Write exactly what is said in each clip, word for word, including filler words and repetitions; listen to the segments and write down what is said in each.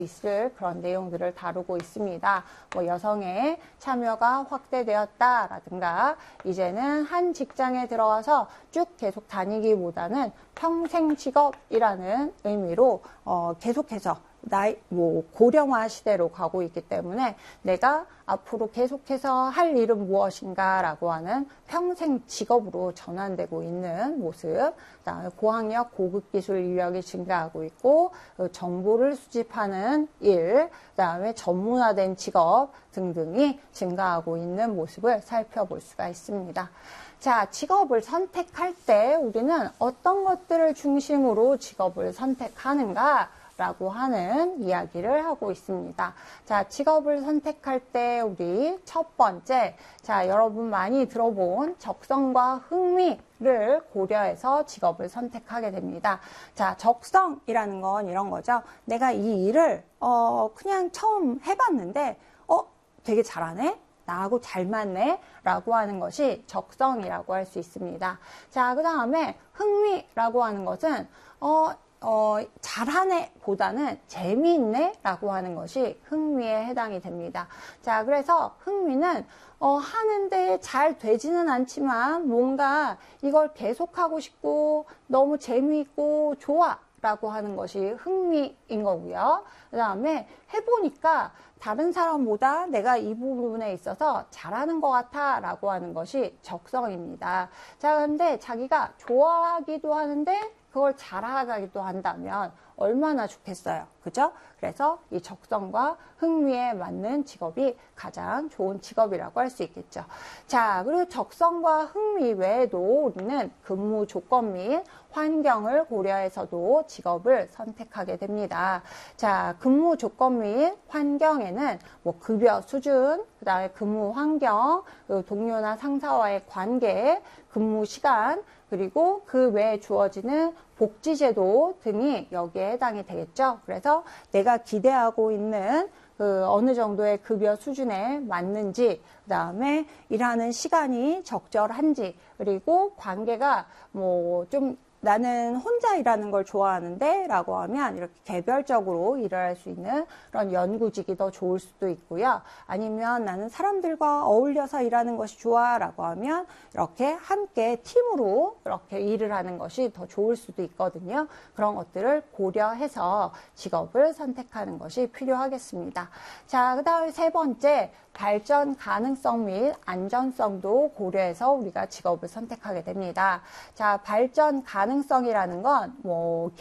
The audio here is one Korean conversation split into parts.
있을 그런 내용들을 다루고 있습니다. 뭐 여성의 참여가 확대되었다라든가 이제는 한 직장에 들어와서 쭉 계속 다니기보다는 평생 직업이라는 의미로 어, 계속해서 나이, 뭐, 고령화 시대로 가고 있기 때문에 내가 앞으로 계속해서 할 일은 무엇인가 라고 하는 평생 직업으로 전환되고 있는 모습, 그 다음에 고학력, 고급 기술 인력이 증가하고 있고, 정보를 수집하는 일, 그 다음에 전문화된 직업 등등이 증가하고 있는 모습을 살펴볼 수가 있습니다. 자, 직업을 선택할 때 우리는 어떤 것들을 중심으로 직업을 선택하는가? 라고 하는 이야기를 하고 있습니다. 자, 직업을 선택할 때 우리 첫 번째, 자, 여러분 많이 들어본 적성과 흥미를 고려해서 직업을 선택하게 됩니다. 자, 적성이라는 건 이런 거죠. 내가 이 일을 어, 그냥 처음 해봤는데 어, 되게 잘하네? 나하고 잘 맞네? 라고 하는 것이 적성이라고 할 수 있습니다. 자, 그 다음에 흥미라고 하는 것은 어, 어, 잘하네 보다는 재미있네 라고 하는 것이 흥미에 해당이 됩니다. 자, 그래서 흥미는 어, 하는데 잘 되지는 않지만 뭔가 이걸 계속하고 싶고 너무 재미있고 좋아 라고 하는 것이 흥미인 거고요. 그 다음에 해보니까 다른 사람보다 내가 이 부분에 있어서 잘하는 것 같아 라고 하는 것이 적성입니다. 자, 그런데 자기가 좋아하기도 하는데 그걸 잘하기도 한다면 얼마나 좋겠어요. 그죠? 그래서 이 적성과 흥미에 맞는 직업이 가장 좋은 직업이라고 할 수 있겠죠. 자, 그리고 적성과 흥미 외에도 우리는 근무 조건 및 환경을 고려해서도 직업을 선택하게 됩니다. 자, 근무 조건 및 환경에는 뭐 급여 수준, 그 다음에 근무 환경, 동료나 상사와의 관계, 근무 시간, 그리고 그 외에 주어지는 복지제도 등이 여기에 해당이 되겠죠. 그래서 내가 기대하고 있는 그 어느 정도의 급여 수준에 맞는지, 그 다음에 일하는 시간이 적절한지, 그리고 관계가 뭐 좀 나는 혼자 일하는 걸 좋아하는데 라고 하면 이렇게 개별적으로 일을 할 수 있는 그런 연구직이 더 좋을 수도 있고요. 아니면 나는 사람들과 어울려서 일하는 것이 좋아 라고 하면 이렇게 함께 팀으로 이렇게 일을 하는 것이 더 좋을 수도 있거든요. 그런 것들을 고려해서 직업을 선택하는 것이 필요하겠습니다. 자, 그 다음에 세 번째, 발전 가능성 및 안전성도 고려해서 우리가 직업을 선택하게 됩니다. 자, 발전 가능성이라는 건 뭐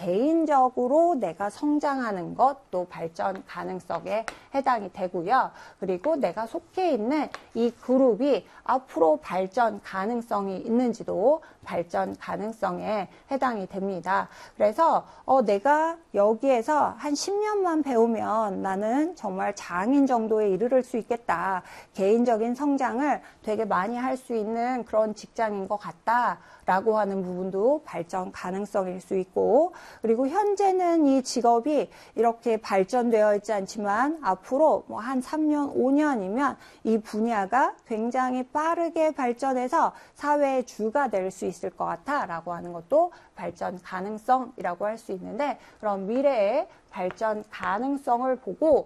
개인적으로 내가 성장하는 것도 발전 가능성에 해당이 되고요. 그리고 내가 속해 있는 이 그룹이 앞으로 발전 가능성이 있는지도 발전 가능성에 해당이 됩니다. 그래서 어, 내가 여기에서 한 십 년만 배우면 나는 정말 장인 정도에 이르를 수 있겠다. 개인적인 성장을 되게 많이 할 수 있는 그런 직장인 것 같다. 라고 하는 부분도 발전 가능성일 수 있고, 그리고 현재는 이 직업이 이렇게 발전되어 있지 않지만 앞으로 뭐 한 삼 년, 오 년이면 이 분야가 굉장히 빠르게 발전해서 사회의 주가 될 수 있을 것 같아 라고 하는 것도 발전 가능성이라고 할 수 있는데, 그런 미래의 발전 가능성을 보고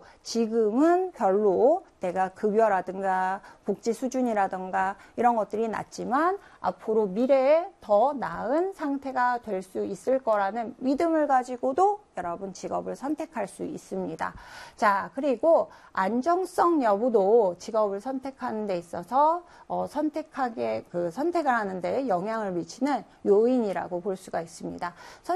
지금은 별로 내가 급여라든가 복지 수준이라든가 이런 것들이 낮지만 앞으로 미래에 더 나은 상태가 될 수 있을 거라는 믿음을 가지고도 여러분 직업을 선택할 수 있습니다. 자, 그리고 안정성 여부도 직업을 선택하는 데 있어서 어, 선택하게 그 선택을 하는데 영향을 미치는 요인이라고 볼 수가 있습니다.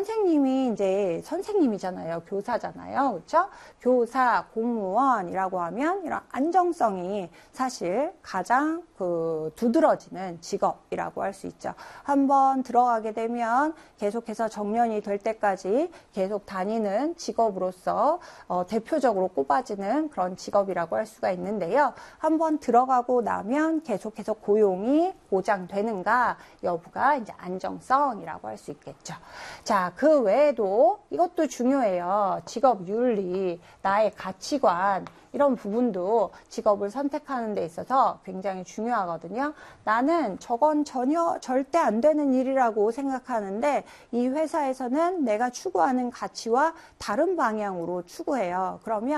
선생님이 이제 선생님이잖아요. 교사잖아요. 그렇죠? 교사, 공무원이라고 하면 이런 안정성이 사실 가장 그 두드러지는 직업이라고 할 수 있죠. 한번 들어가게 되면 계속해서 정년이 될 때까지 계속 다니는 직업으로서 어, 대표적으로 꼽아지는 그런 직업이라고 할 수가 있는데요. 한번 들어가고 나면 계속해서 고용이 보장되는가 여부가 이제 안정성이라고 할 수 있겠죠. 자, 그 외에도 이것도 중요해요. 직업 윤리, 나의 가치관 이런 부분도 직업을 선택하는 데 있어서 굉장히 중요하거든요. 나는 저건 전혀 절대 안 되는 일이라고 생각하는데 이 회사에서는 내가 추구하는 가치와 다른 방향으로 추구해요. 그러면